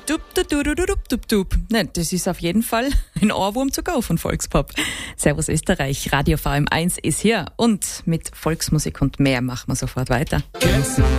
Nein, das ist auf jeden Fall ein Ohrwurm to go von Volkspop. Servus Österreich, Radio VM1 ist hier und mit Volksmusik und mehr machen wir sofort weiter.